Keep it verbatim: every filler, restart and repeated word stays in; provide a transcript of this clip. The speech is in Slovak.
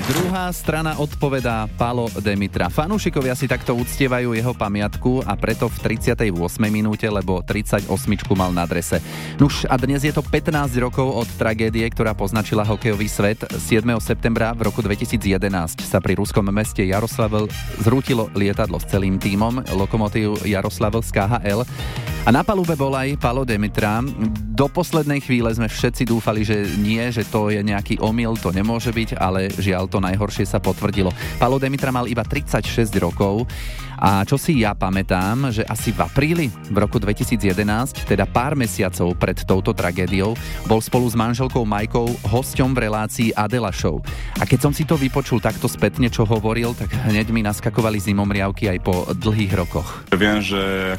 Druhá strana odpovedá Palo Demitra. Fanúšikovia si takto uctievajú jeho pamiatku a preto v tridsiatej ôsmej minúte, lebo tridsaťosmičku mal na drese. Nuž a dnes je to pätnásť rokov od tragédie, ktorá poznačila hokejový svet. siedmeho septembra v roku dvetisícjedenásť sa pri ruskom meste Jaroslavl zrútilo lietadlo s celým tímom Lokomotív Jaroslavl z ká há el. A na palube bol aj Palo Demitra. Do poslednej chvíle sme všetci dúfali, že nie, že to je nejaký omyl, to nemôže byť, ale žiaľ to najhoršie sa potvrdilo. Palo Demitra mal iba tridsaťšesť rokov a čo si ja pamätám, že asi v apríli v roku dvetisícjedenásť, teda pár mesiacov pred touto tragédiou, bol spolu s manželkou Majkou hosťom v relácii Adela Show. A keď som si to vypočul takto spätne, čo hovoril, tak hneď mi naskakovali zimomriavky aj po dlhých rokoch. Viem, že